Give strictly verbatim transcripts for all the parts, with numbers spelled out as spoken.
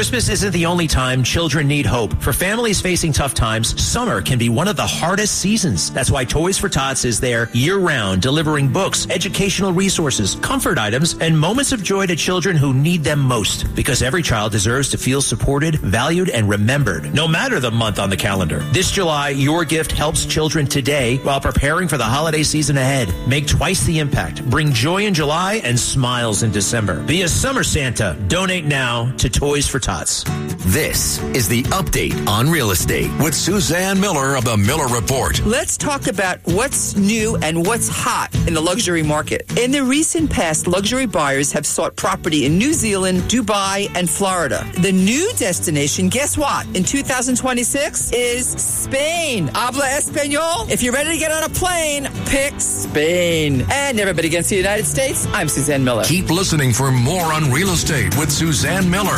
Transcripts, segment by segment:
Christmas isn't the only time children need hope. For families facing tough times, summer can be one of the hardest seasons. That's why Toys for Tots is there year-round, delivering books, educational resources, comfort items, and moments of joy to children who need them most. Because every child deserves to feel supported, valued, and remembered, no matter the month on the calendar. This July, your gift helps children today while preparing for the holiday season ahead. Make twice the impact. Bring joy in July and smiles in December. Be a summer Santa. Donate now to Toys for Tots. This is the Update on Real Estate with Suzanne Miller of the Miller Report. Let's talk about what's new and what's hot in the luxury market. In the recent past, luxury buyers have sought property in New Zealand, Dubai, and Florida. The new destination, guess what? In two thousand twenty-six is Spain. Habla Espanol? If you're ready to get on a plane, pick Spain. And everybody against the United States, I'm Suzanne Miller. Keep listening for more on real estate with Suzanne Miller.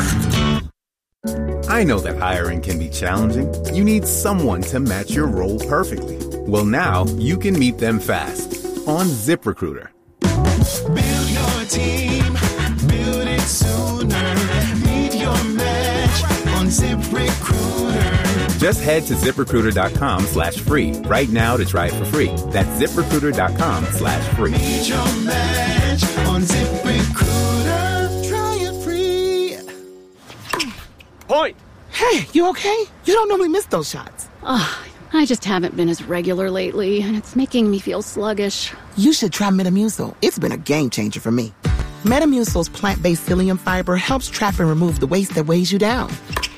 I know that hiring can be challenging. You need someone to match your role perfectly. Well, now you can meet them fast on ZipRecruiter. Build your team, build it sooner. Meet your match on ZipRecruiter. Just head to ZipRecruiter.com slash free right now to try it for free. That's ZipRecruiter.com slash free. Meet your match on ZipRecruiter. Try it free. Point. Hey, you okay? You don't normally miss those shots. Oh, I just haven't been as regular lately, and it's making me feel sluggish. You should try Metamucil. It's been a game changer for me. Metamucil's plant-based psyllium fiber helps trap and remove the waste that weighs you down.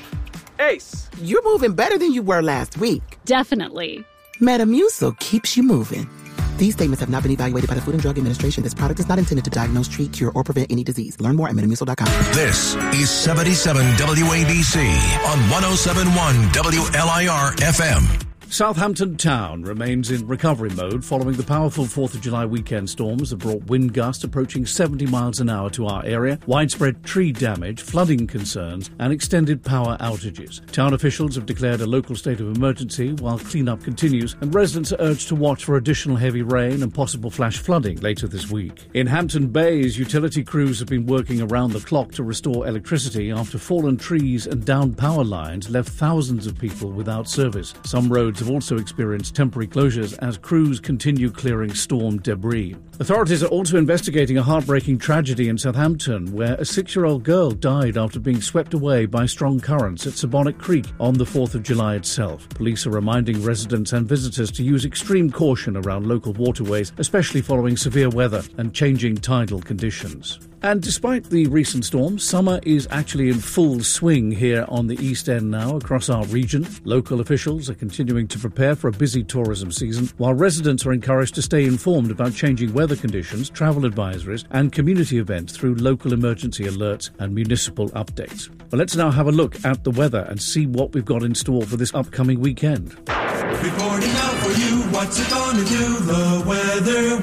Ace. You're moving better than you were last week. Definitely. Metamucil keeps you moving. These statements have not been evaluated by the Food and Drug Administration. This product is not intended to diagnose, treat, cure, or prevent any disease. Learn more at metamucil dot com. This is seventy-seven W A B C on one oh seven point one W L I R F M. Southampton Town remains in recovery mode following the powerful fourth of July weekend storms that brought wind gusts approaching seventy miles an hour to our area, widespread tree damage, flooding concerns, and extended power outages. Town officials have declared a local state of emergency while cleanup continues, and residents are urged to watch for additional heavy rain and possible flash flooding later this week. In Hampton Bays, utility crews have been working around the clock to restore electricity after fallen trees and downed power lines left thousands of people without service. Some roads have also experienced temporary closures as crews continue clearing storm debris. Authorities are also investigating a heartbreaking tragedy in Southampton where a six-year-old girl died after being swept away by strong currents at Sabonic Creek on the fourth of July itself. Police are reminding residents and visitors to use extreme caution around local waterways, especially following severe weather and changing tidal conditions. And despite the recent storms, summer is actually in full swing here on the East End now across our region. Local officials are continuing to prepare for a busy tourism season, while residents are encouraged to stay informed about changing weather conditions, travel advisories, and community events through local emergency alerts and municipal updates. Well, let's now have a look at the weather and see what we've got in store for this upcoming weekend. Reporting out for you, what's it gonna do? The Weather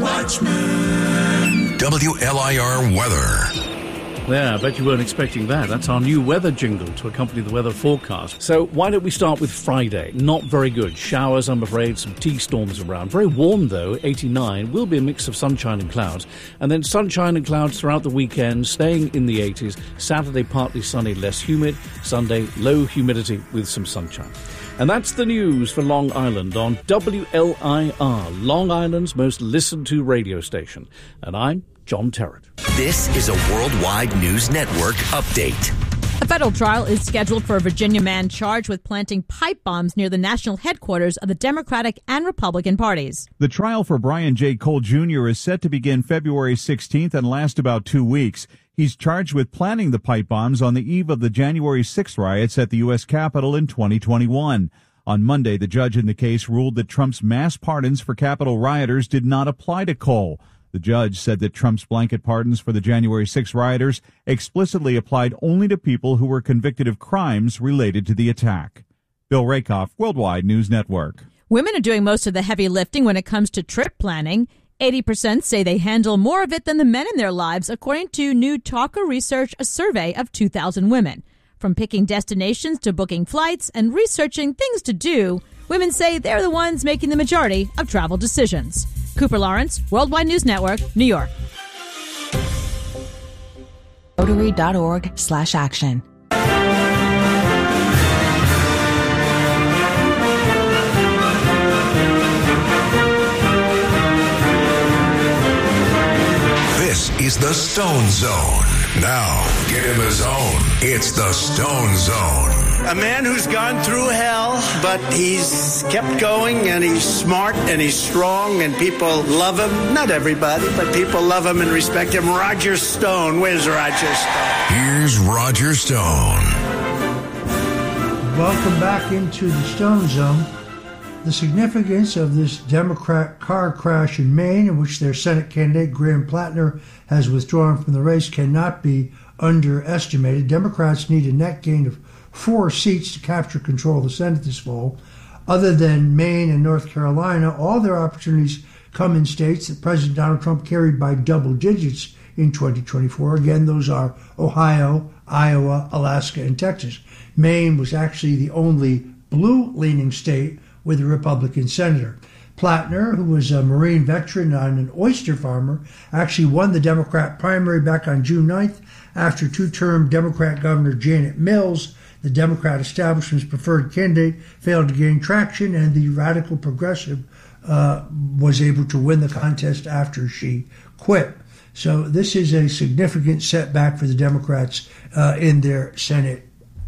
Watchman. W L I R Weather. There, I bet you weren't expecting that. That's our new weather jingle to accompany the weather forecast. So why don't we start with Friday? Not very good. Showers, I'm afraid, some T-storms around. Very warm, though, eighty-nine. Will be a mix of sunshine and clouds. And then sunshine and clouds throughout the weekend, staying in the eighties. Saturday, partly sunny, less humid. Sunday, low humidity with some sunshine. And that's the news for Long Island on W L I R, Long Island's most listened to radio station. And I'm John Terrett. This is a Worldwide News Network update. A federal trial is scheduled for a Virginia man charged with planting pipe bombs near the national headquarters of the Democratic and Republican parties. The trial for Brian J. Cole Junior is set to begin February sixteenth and last about two weeks. He's charged with planting the pipe bombs on the eve of the January sixth riots at the U S Capitol in twenty twenty-one. On Monday, the judge in the case ruled that Trump's mass pardons for Capitol rioters did not apply to Cole. The judge said that Trump's blanket pardons for the January sixth rioters explicitly applied only to people who were convicted of crimes related to the attack. Bill Rakoff, Worldwide News Network. Women are doing most of the heavy lifting when it comes to trip planning. eighty percent say they handle more of it than the men in their lives, according to new Talker Research, a survey of two thousand women. From picking destinations to booking flights and researching things to do, women say they're the ones making the majority of travel decisions. Cooper Lawrence, Worldwide News Network, New York. Rotary dot org slash action. is the Stone Zone. Now, get in the zone. It's the Stone Zone. A man who's gone through hell, but he's kept going, and he's smart, and he's strong, and people love him. Not everybody, but people love him and respect him. Roger Stone. Where's Roger Stone? Here's Roger Stone. Welcome back into the Stone Zone. The significance of this Democrat car crash in Maine, in which their Senate candidate Graham Plattner has withdrawn from the race, cannot be underestimated. Democrats need a net gain of four seats to capture control of the Senate this fall. Other than Maine and North Carolina, all their opportunities come in states that President Donald Trump carried by double digits in twenty twenty-four. Again, those are Ohio, Iowa, Alaska, and Texas. Maine was actually the only blue-leaning state with a Republican senator. Plattner, who was a Marine veteran and an oyster farmer, actually won the Democrat primary back on June ninth after two-term Democrat Governor Janet Mills, the Democrat establishment's preferred candidate, failed to gain traction, and the radical progressive uh, was able to win the contest after she quit. So this is a significant setback for the Democrats uh, in their Senate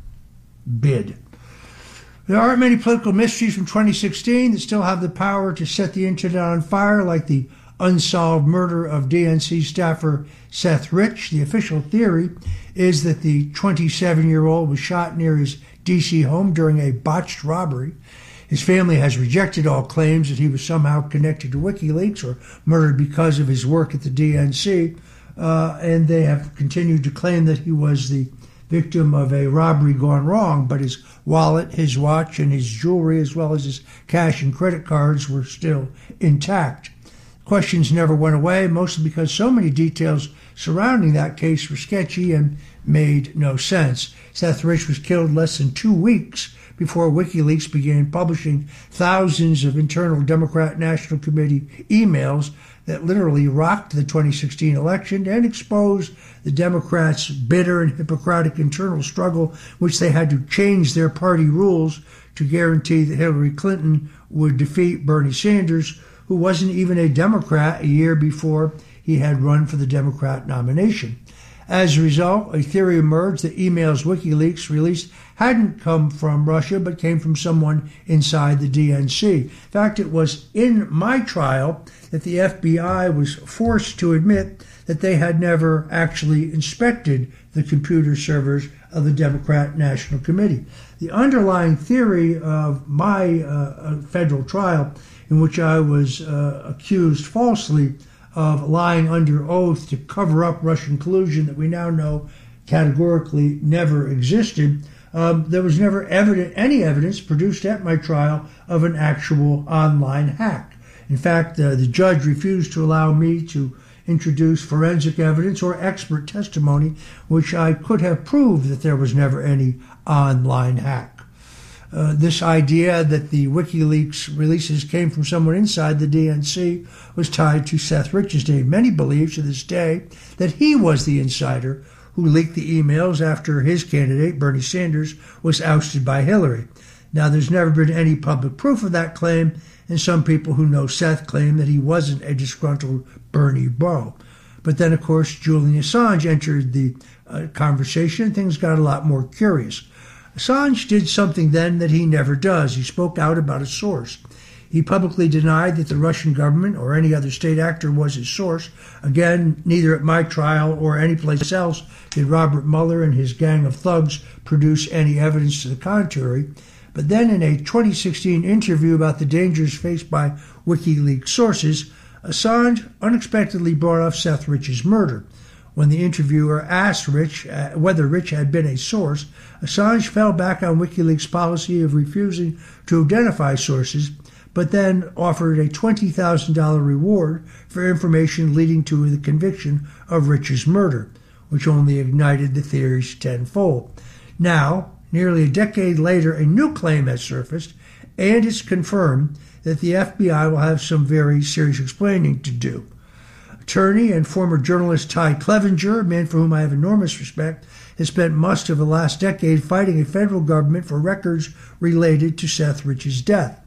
bid. There aren't many political mysteries from twenty sixteen that still have the power to set the internet on fire, like the unsolved murder of D N C staffer Seth Rich. The official theory is that the twenty-seven-year-old was shot near his D C home during a botched robbery. His family has rejected all claims that he was somehow connected to WikiLeaks or murdered because of his work at the D N C, uh, and they have continued to claim that he was the victim of a robbery gone wrong, but his wallet, his watch, and his jewelry, as well as his cash and credit cards, were still intact. Questions never went away, mostly because so many details surrounding that case were sketchy and made no sense. Seth Rich was killed less than two weeks before WikiLeaks began publishing thousands of internal Democrat National Committee emails that literally rocked the twenty sixteen election and exposed the Democrats' bitter and Hippocratic internal struggle, which they had to change their party rules to guarantee that Hillary Clinton would defeat Bernie Sanders, who wasn't even a Democrat a year before he had run for the Democrat nomination. As a result, a theory emerged that emails WikiLeaks released hadn't come from Russia, but came from someone inside the D N C. In fact, it was in my trial that the F B I was forced to admit that they had never actually inspected the computer servers of the Democrat National Committee. The underlying theory of my uh, federal trial, in which I was uh, accused falsely of lying under oath to cover up Russian collusion that we now know categorically never existed, um, there was never evident, any evidence produced at my trial of an actual online hack. In fact, uh, the judge refused to allow me to introduce forensic evidence or expert testimony, which I could have proved that there was never any online hack. Uh, this idea that the WikiLeaks releases came from someone inside the D N C was tied to Seth Rich's name. Many believe to this day that he was the insider who leaked the emails after his candidate, Bernie Sanders, was ousted by Hillary. Now, there's never been any public proof of that claim, and some people who know Seth claim that he wasn't a disgruntled Bernie bro. But then, of course, Julian Assange entered the uh, conversation, and things got a lot more curious. Assange did something then that he never does. He spoke out about a source. He publicly denied that the Russian government or any other state actor was his source. Again, neither at my trial or any place else did Robert Mueller and his gang of thugs produce any evidence to the contrary. But then in a twenty sixteen interview about the dangers faced by WikiLeaks sources, Assange unexpectedly brought up Seth Rich's murder. When the interviewer asked Rich uh, whether Rich had been a source, Assange fell back on WikiLeaks' policy of refusing to identify sources, but then offered a twenty thousand dollars reward for information leading to the conviction of Rich's murder, which only ignited the theories tenfold. Now, nearly a decade later, a new claim has surfaced, and it's confirmed that the F B I will have some very serious explaining to do. Attorney and former journalist Ty Clevenger, a man for whom I have enormous respect, has spent much of the last decade fighting a federal government for records related to Seth Rich's death.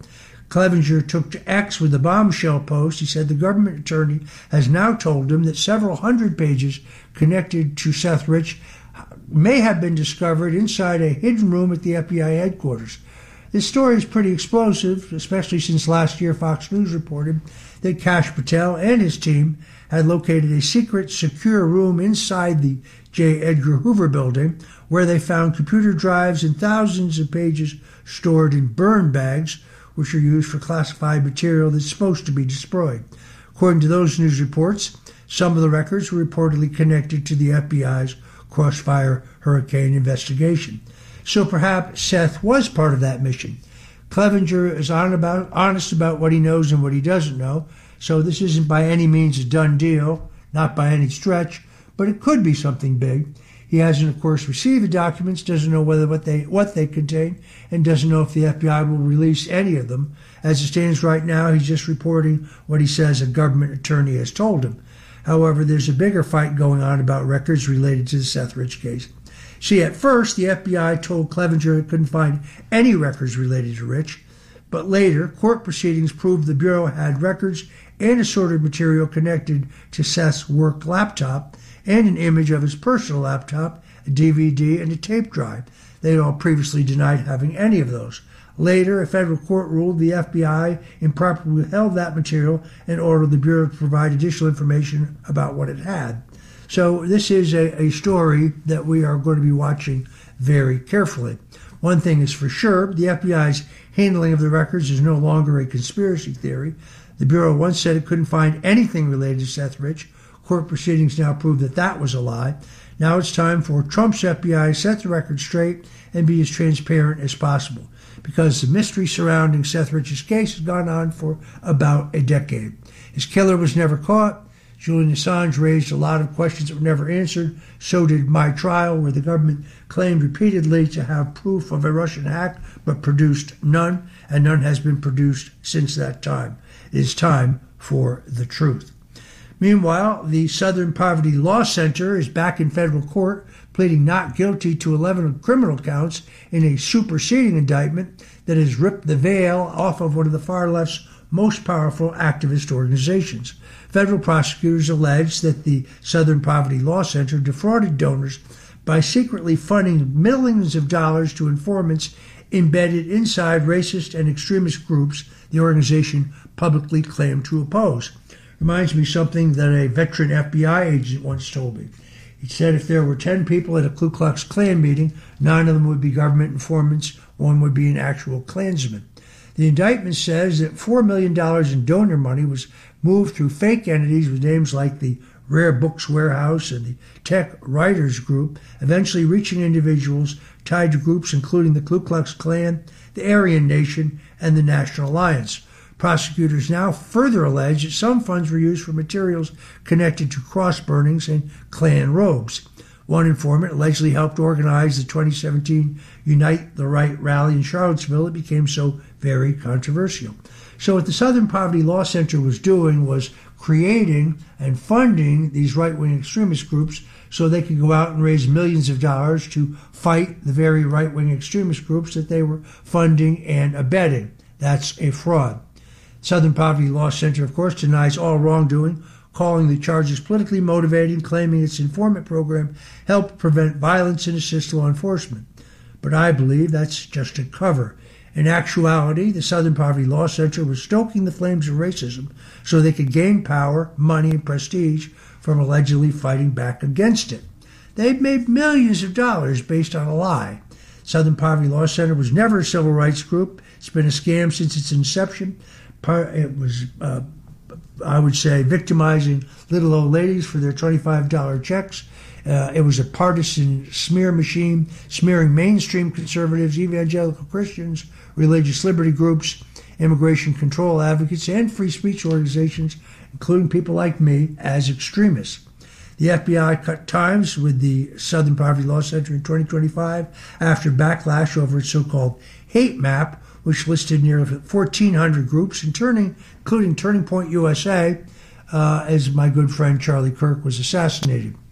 Clevenger took to X with the bombshell post. He said the government attorney has now told him that several hundred pages connected to Seth Rich may have been discovered inside a hidden room at the F B I headquarters. This story is pretty explosive, especially since last year Fox News reported that Kash Patel and his team had located a secret, secure room inside the J. Edgar Hoover building where they found computer drives and thousands of pages stored in burn bags, which are used for classified material that's supposed to be destroyed. According to those news reports, some of the records were reportedly connected to the F B I's Crossfire Hurricane investigation. So perhaps Seth was part of that mission. Clevenger is on about, honest about what he knows and what he doesn't know, so this isn't by any means a done deal, not by any stretch, but it could be something big. He hasn't, of course, received the documents, doesn't know whether what they what they contain, and doesn't know if the F B I will release any of them. As it stands right now, he's just reporting what he says a government attorney has told him. However, there's a bigger fight going on about records related to the Seth Rich case. See, at first, the F B I told Clevenger it couldn't find any records related to Rich, but later, court proceedings proved the Bureau had records and assorted material connected to Seth's work laptop and an image of his personal laptop, a D V D, and a tape drive. They had all previously denied having any of those. Later, a federal court ruled the F B I improperly withheld that material and ordered the Bureau to provide additional information about what it had. So this is a, a story that we are going to be watching very carefully. One thing is for sure, the F B I's handling of the records is no longer a conspiracy theory. The Bureau once said it couldn't find anything related to Seth Rich. Court proceedings now prove that that was a lie. Now it's time for Trump's F B I to set the record straight and be as transparent as possible, because the mystery surrounding Seth Rich's case has gone on for about a decade. His killer was never caught. Julian Assange raised a lot of questions that were never answered. So did my trial, where the government claimed repeatedly to have proof of a Russian hack, but produced none, and none has been produced since that time. It is time for the truth. Meanwhile, the Southern Poverty Law Center is back in federal court, pleading not guilty to eleven criminal counts in a superseding indictment that has ripped the veil off of one of the far left's most powerful activist organizations. Federal prosecutors allege that the Southern Poverty Law Center defrauded donors by secretly funding millions of dollars to informants embedded inside racist and extremist groups the organization publicly claimed to oppose. Reminds me of something that a veteran F B I agent once told me. He said if there were ten people at a Ku Klux Klan meeting, nine of them would be government informants, one would be an actual Klansman. The indictment says that four million dollars in donor money was moved through fake entities with names like the Rare Books Warehouse and the Tech Writers Group, eventually reaching individuals tied to groups including the Ku Klux Klan, the Aryan Nation, and the National Alliance. Prosecutors now further allege that some funds were used for materials connected to cross burnings and Klan robes. One informant allegedly helped organize the twenty seventeen Unite the Right rally in Charlottesville that became so very controversial. So what the Southern Poverty Law Center was doing was creating and funding these right-wing extremist groups so they could go out and raise millions of dollars to fight the very right-wing extremist groups that they were funding and abetting. That's a fraud. Southern Poverty Law Center, of course, denies all wrongdoing, calling the charges politically motivated, claiming its informant program helped prevent violence and assist law enforcement. But I believe that's just a cover. In actuality, the Southern Poverty Law Center was stoking the flames of racism so they could gain power, money, and prestige from allegedly fighting back against it. They've made millions of dollars based on a lie. Southern Poverty Law Center was never a civil rights group. It's been a scam since its inception. It was, uh, I would say, victimizing little old ladies for their twenty-five dollar checks. Uh, it was a partisan smear machine, smearing mainstream conservatives, evangelical Christians, religious liberty groups, immigration control advocates, and free speech organizations, including people like me, as extremists. The F B I cut ties with the Southern Poverty Law Center in twenty twenty-five after backlash over its so-called hate map, which listed nearly fourteen hundred groups, and turning, including Turning Point U S A, uh, as my good friend Charlie Kirk was assassinated.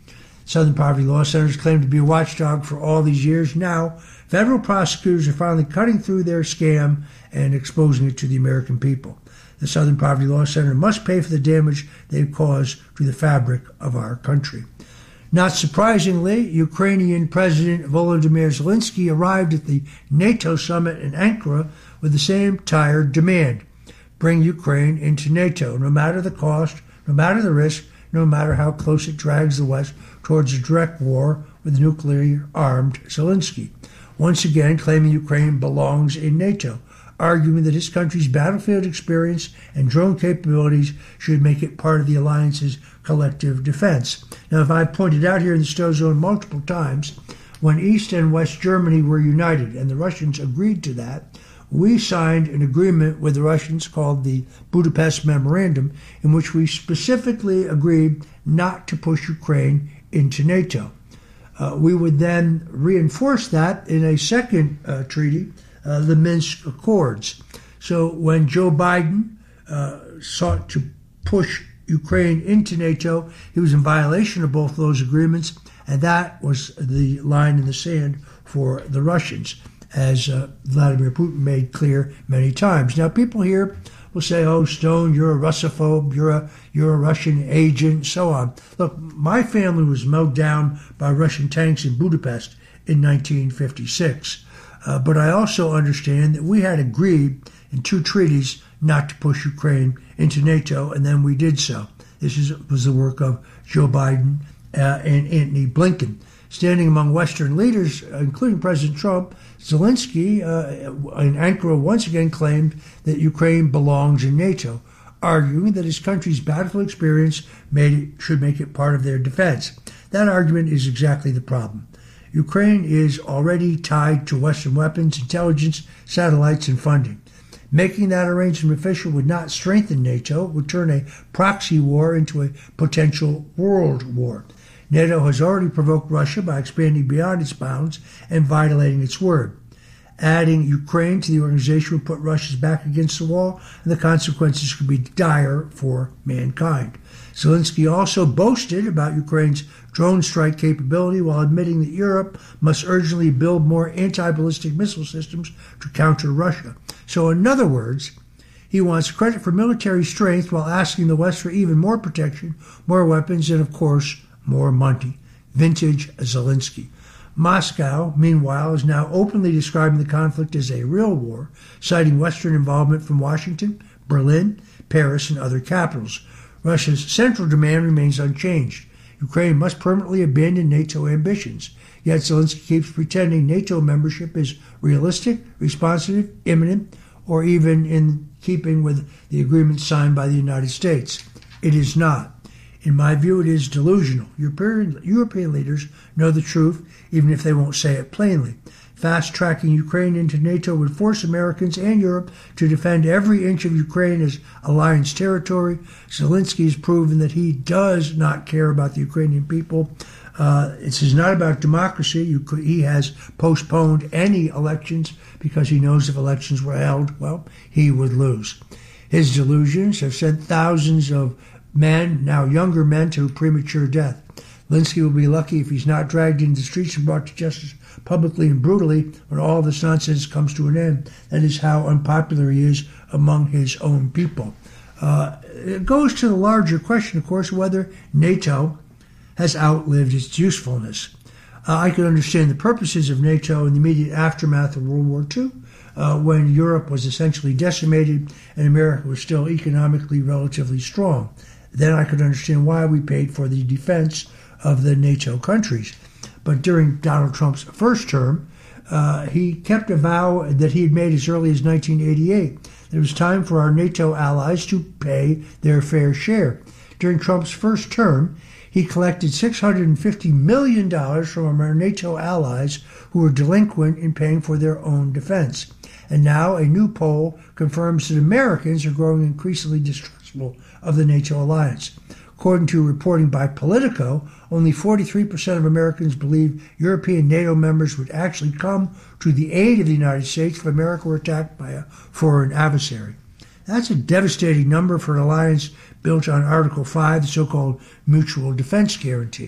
Southern Poverty Law Center has claimed to be a watchdog for all these years. Now, federal prosecutors are finally cutting through their scam and exposing it to the American people. The Southern Poverty Law Center must pay for the damage they've caused to the fabric of our country. Not surprisingly, Ukrainian President Volodymyr Zelensky arrived at the NATO summit in Ankara with the same tired demand: bring Ukraine into NATO, no matter the cost, no matter the risk, no matter how close it drags the West towards a direct war with nuclear-armed Zelensky, once again claiming Ukraine belongs in NATO, arguing that his country's battlefield experience and drone capabilities should make it part of the alliance's collective defense. Now, if I've pointed out here in the Stowe Zone multiple times, when East and West Germany were united and the Russians agreed to that, we signed an agreement with the Russians called the Budapest Memorandum, in which we specifically agreed not to push Ukraine into NATO. Uh, we would then reinforce that in a second uh, treaty, uh, the Minsk Accords. So when Joe Biden uh, sought to push Ukraine into NATO, he was in violation of both of those agreements, and that was the line in the sand for the Russians, as uh, Vladimir Putin made clear many times. Now, people here will say, oh, Stone, you're a Russophobe, you're a, you're a Russian agent, so on. Look, my family was mowed down by Russian tanks in Budapest in nineteen fifty-six. Uh, but I also understand that we had agreed in two treaties not to push Ukraine into NATO, and then we did so. This is, was the work of Joe Biden uh, and Antony Blinken. Standing among Western leaders, including President Trump, Zelensky uh, in Ankara once again claimed that Ukraine belongs in NATO, arguing that his country's battlefield experience made it, should make it part of their defense. That argument is exactly the problem. Ukraine is already tied to Western weapons, intelligence, satellites, and funding. Making that arrangement official would not strengthen NATO, it would turn a proxy war into a potential world war. NATO has already provoked Russia by expanding beyond its bounds and violating its word. Adding Ukraine to the organization would put Russia's back against the wall, and the consequences could be dire for mankind. Zelensky also boasted about Ukraine's drone strike capability while admitting that Europe must urgently build more anti-ballistic missile systems to counter Russia. So in other words, he wants credit for military strength while asking the West for even more protection, more weapons, and of course, more money. Vintage Zelensky. Moscow, meanwhile, is now openly describing the conflict as a real war, citing Western involvement from Washington, Berlin, Paris, and other capitals. Russia's central demand remains unchanged. Ukraine must permanently abandon NATO ambitions. Yet Zelensky keeps pretending NATO membership is realistic, responsive, imminent, or even in keeping with the agreement signed by the United States. It is not. In my view, it is delusional. European, European leaders know the truth, even if they won't say it plainly. Fast-tracking Ukraine into NATO would force Americans and Europe to defend every inch of Ukraine as alliance territory. Zelensky has proven that he does not care about the Ukrainian people. Uh, this is not about democracy. Could, he has postponed any elections because he knows if elections were held, well, he would lose. His delusions have sent thousands of men, now younger men, to premature death. Zelensky will be lucky if he's not dragged into the streets and brought to justice publicly and brutally when all this nonsense comes to an end. That is how unpopular he is among his own people. Uh, it goes to the larger question, of course, whether NATO has outlived its usefulness. Uh, I could understand the purposes of NATO in the immediate aftermath of World War Two, uh, when Europe was essentially decimated and America was still economically relatively strong. Then I could understand why we paid for the defense of the NATO countries. But during Donald Trump's first term, uh, he kept a vow that he had made as early as nineteen eighty-eight. It was time for our NATO allies to pay their fair share. During Trump's first term, he collected six hundred fifty million dollars from our NATO allies who were delinquent in paying for their own defense. And now a new poll confirms that Americans are growing increasingly distrustful of the NATO alliance. According to reporting by Politico, only forty-three percent of Americans believe European NATO members would actually come to the aid of the United States if America were attacked by a foreign adversary. That's a devastating number for an alliance built on Article five, the so-called Mutual Defense Guarantee.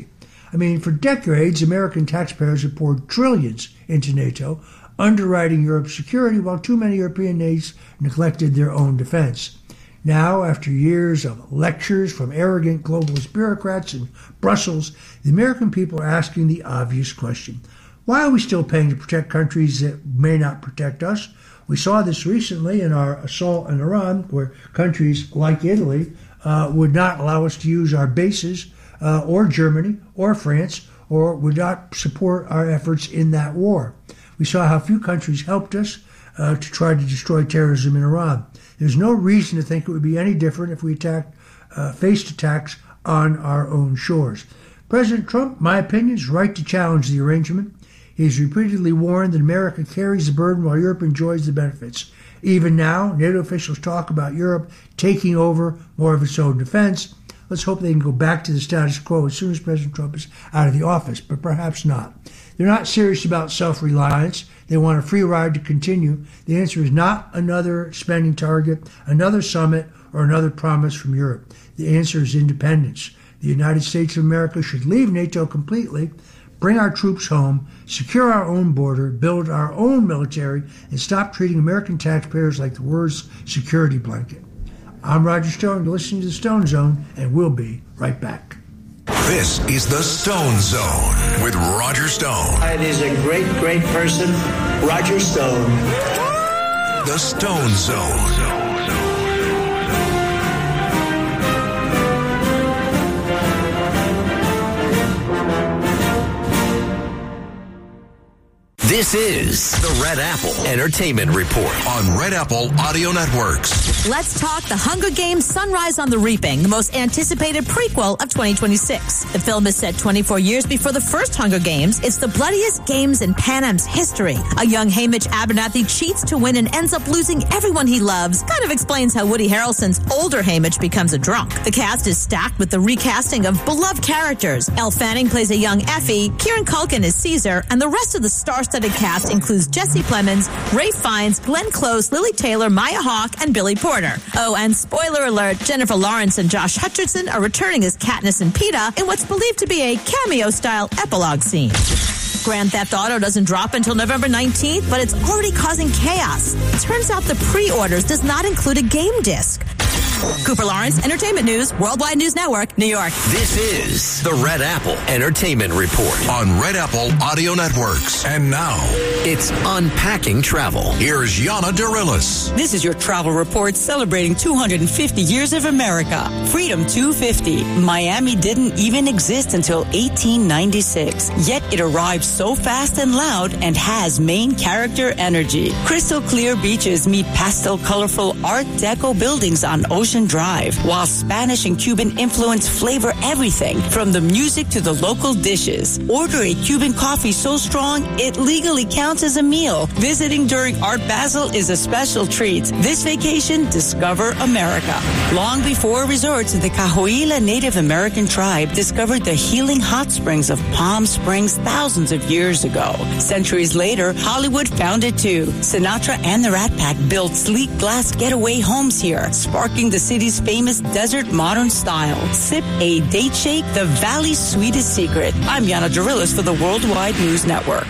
I mean, for decades, American taxpayers have poured trillions into NATO, underwriting Europe's security, while too many European nations neglected their own defense. Now, after years of lectures from arrogant globalist bureaucrats in Brussels, the American people are asking the obvious question. Why are we still paying to protect countries that may not protect us? We saw this recently in our assault on Iran, where countries like Italy uh, would not allow us to use our bases, uh, or Germany, or France, or would not support our efforts in that war. We saw how few countries helped us uh, to try to destroy terrorism in Iran. There's no reason to think it would be any different if we attacked, uh, faced attacks on our own shores. President Trump, my opinion, is right to challenge the arrangement. He has repeatedly warned that America carries the burden while Europe enjoys the benefits. Even now, NATO officials talk about Europe taking over more of its own defense. Let's hope they can go back to the status quo as soon as President Trump is out of the office, but perhaps not. They're not serious about self-reliance. They want a free ride to continue. The answer is not another spending target, another summit, or another promise from Europe. The answer is independence. The United States of America should leave NATO completely, bring our troops home, secure our own border, build our own military, and stop treating American taxpayers like the world's security blanket. I'm Roger Stone. You're listening to The Stone Zone, and we'll be right back. This is The Stone Zone with Roger Stone. It is a great, great person, Roger Stone. The Stone Zone. This is the Red Apple Entertainment Report on Red Apple Audio Networks. Let's talk The Hunger Games: Sunrise on the Reaping, the most anticipated prequel of twenty twenty-six. The film is set twenty-four years before the first Hunger Games. It's the bloodiest games in Pan Am's history. A young Hamish Abernathy cheats to win and ends up losing everyone he loves. Kind of explains how Woody Harrelson's older Hamish becomes a drunk. The cast is stacked with the recasting of beloved characters. Elle Fanning plays a young Effie, Kieran Culkin is Caesar, and the rest of the star-studded cast includes Jesse Plemons, Ralph Fiennes, Glenn Close, Lily Taylor, Maya Hawke, and Billy Porter. Oh, and spoiler alert, Jennifer Lawrence and Josh Hutcherson are returning as Katniss and Peeta in what's believed to be a cameo-style epilogue scene. Grand Theft Auto doesn't drop until November nineteenth, but it's already causing chaos. Turns out the pre-orders does not include a game disc. Cooper Lawrence, Entertainment News, Worldwide News Network, New York. This is the Red Apple Entertainment Report on Red Apple Audio Networks. And now, it's Unpacking Travel. Here's Yana Dorillis. This is your travel report celebrating two hundred fifty years of America. Freedom two fifty. Miami didn't even exist until eighteen ninety-six, yet it arrived so fast and loud and has main character energy. Crystal clear beaches meet pastel colorful Art Deco buildings on Ocean Drive, while Spanish and Cuban influence flavor everything from the music to the local dishes. Order a Cuban coffee so strong it legally counts as a meal. Visiting during Art Basel is a special treat. This vacation, discover America. Long before resorts, the Cahuilla Native American tribe discovered the healing hot springs of Palm Springs thousands of years ago. Centuries later, Hollywood found it too. Sinatra and the Rat Pack built sleek glass getaway homes here, sparking the city's famous desert modern style. Sip a date shake, the valley's sweetest secret. I'm Yana Dorillis for the Worldwide News Network.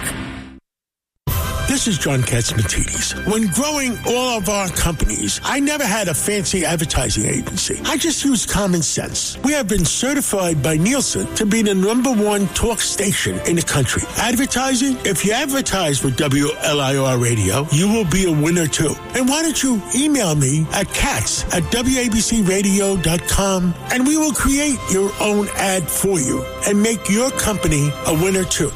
This is John Katzmatidis. When growing all of our companies, I never had a fancy advertising agency. I just used common sense. We have been certified by Nielsen to be the number one talk station in the country. Advertising? If you advertise with W L I R Radio, you will be a winner too. And why don't you email me at katz at W A B C radio dot com and we will create your own ad for you and make your company a winner too.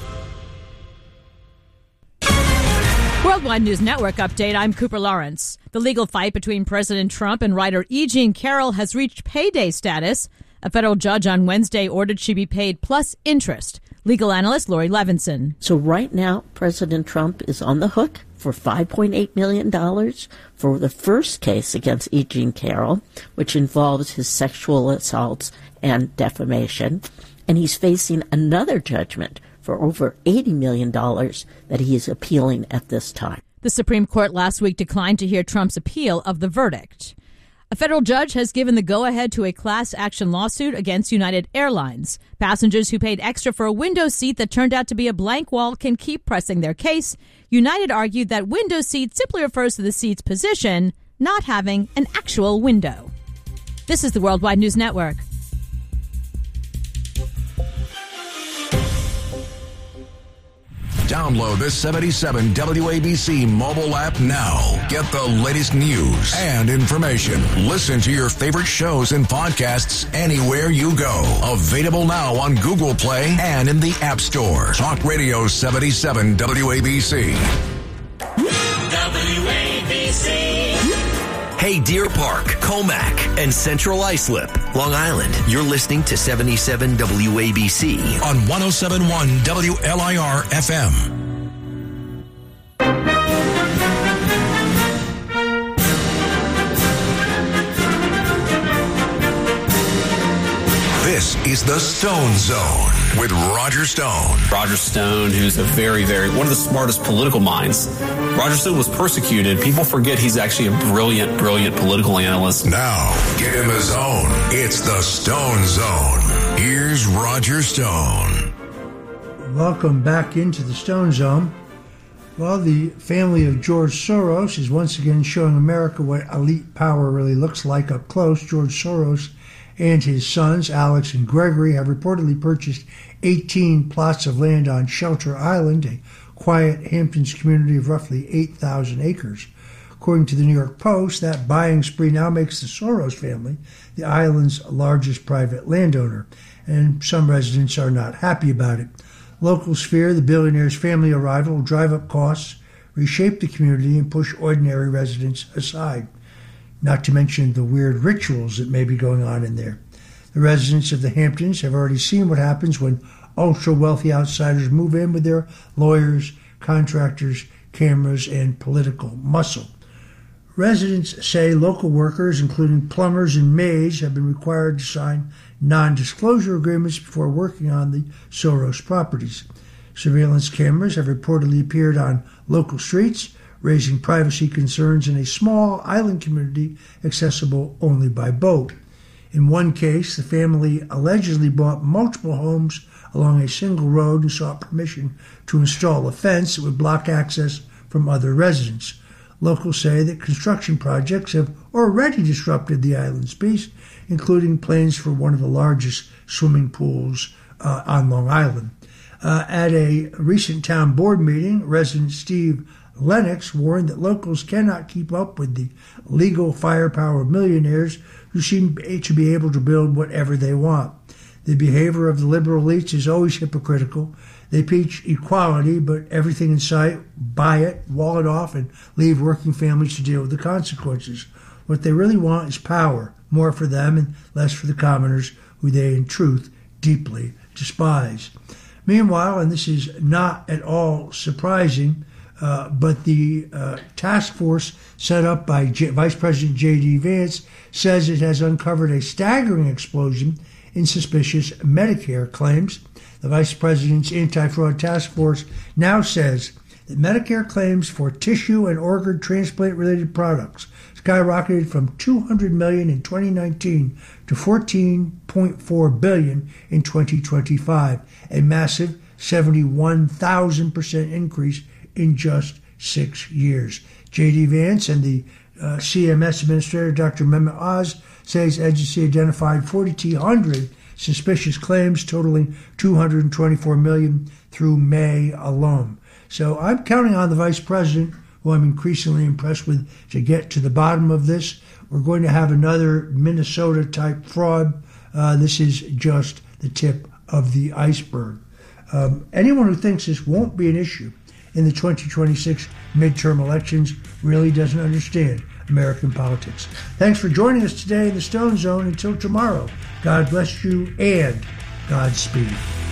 Worldwide News Network update. I'm Cooper Lawrence. The legal fight between President Trump and writer E. Jean Carroll has reached payday status. A federal judge on Wednesday ordered she be paid plus interest. Legal analyst Lori Levinson. So right now, President Trump is on the hook for five point eight million dollars for the first case against E. Jean Carroll, which involves his sexual assaults and defamation. And he's facing another judgment for over eighty million dollars that he is appealing at this time. The Supreme Court last week declined to hear Trump's appeal of the verdict. A federal judge has given the go-ahead to a class action lawsuit against United Airlines. Passengers who paid extra for a window seat that turned out to be a blank wall can keep pressing their case. United argued that window seat simply refers to the seat's position, not having an actual window. This is the Worldwide News Network. Download the seventy-seven W A B C mobile app now. Get the latest news and information. Listen to your favorite shows and podcasts anywhere you go. Available now on Google Play and in the App Store. Talk Radio seventy-seven W A B C. W A B C. Hey, Deer Park, Comac, and Central Islip, Long Island. You're listening to seventy-seven W A B C on one oh seven point one W L I R F M. This is the Stone Zone with Roger Stone. Roger Stone, who's a very, very, one of the smartest political minds. Roger Stone was persecuted. People forget he's actually a brilliant, brilliant political analyst. Now, get in the zone. It's the Stone Zone. Here's Roger Stone. Welcome back into the Stone Zone. Well, the family of George Soros is once again showing America what elite power really looks like up close. George Soros and his sons, Alex and Gregory, have reportedly purchased eighteen plots of land on Shelter Island, a quiet Hamptons community of roughly eight thousand acres. According to the New York Post, that buying spree now makes the Soros family the island's largest private landowner, and some residents are not happy about it. Locals fear the billionaire's family arrival will drive up costs, reshape the community, and push ordinary residents aside. Not to mention the weird rituals that may be going on in there. The residents of the Hamptons have already seen what happens when ultra-wealthy outsiders move in with their lawyers, contractors, cameras, and political muscle. Residents say local workers, including plumbers and maids, have been required to sign non-disclosure agreements before working on the Soros properties. Surveillance cameras have reportedly appeared on local streets, raising privacy concerns in a small island community accessible only by boat. In one case, the family allegedly bought multiple homes along a single road and sought permission to install a fence that would block access from other residents. Locals say that construction projects have already disrupted the island's peace, including plans for one of the largest swimming pools uh, on Long Island. Uh, at a recent town board meeting, resident Steve Lennox warned that locals cannot keep up with the legal firepower of millionaires who seem to be able to build whatever they want. The behavior of the liberal elites is always hypocritical. They preach equality, but everything in sight, buy it, wall it off, and leave working families to deal with the consequences. What they really want is power, more for them and less for the commoners, who they in truth deeply despise. Meanwhile, and this is not at all surprising, Uh, but the uh, task force set up by J- Vice President J D. Vance says it has uncovered a staggering explosion in suspicious Medicare claims. The Vice President's anti-fraud task force now says that Medicare claims for tissue and organ transplant-related products skyrocketed from two hundred million dollars in twenty nineteen to fourteen point four billion dollars in twenty twenty-five, a massive seventy-one thousand percent increase in just six years. J D. Vance and the uh, C M S Administrator, Doctor Mehmet Oz, says agency identified four thousand two hundred suspicious claims totaling two hundred twenty-four million dollars through May alone. So I'm counting on the Vice President, who I'm increasingly impressed with, to get to the bottom of this. We're going to have another Minnesota-type fraud. Uh, this is just the tip of the iceberg. Um, anyone who thinks this won't be an issue in the twenty twenty-six midterm elections really doesn't understand American politics. Thanks for joining us today in the Stone Zone. Until tomorrow, God bless you and Godspeed.